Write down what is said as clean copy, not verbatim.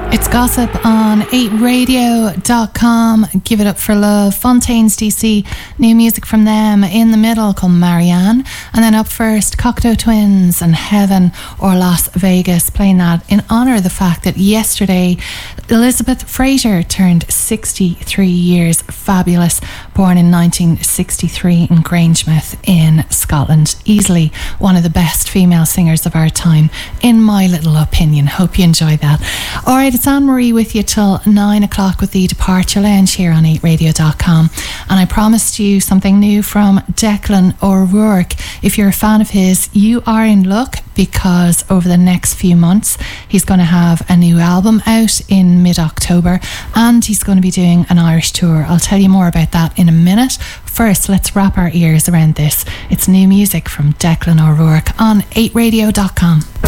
It's Gossip on 8radio.com. Give it up for love. Fontaines DC, new music from them. In the middle called Marianne. And then up first, Cocteau Twins and Heaven or Las Vegas, playing that in honour of the fact that yesterday Elizabeth Fraser turned 63 years. Fabulous. Born in 1963 in Grangemouth in Scotland. Easily one of the best female singers of our time, in my little opinion. Hope you enjoy that. Alright, it's Anne-Marie with you till 9 o'clock with the Departure Lounge here on 8radio.com. And I promised you something new from Declan O'Rourke. If you're a fan of his, you are in luck, because over the next few months he's going to have a new album out in mid-October, and he's going to be doing an Irish tour. I'll tell you more about that in a minute. First, let's wrap our ears around this. It's new music from Declan O'Rourke on 8radio.com.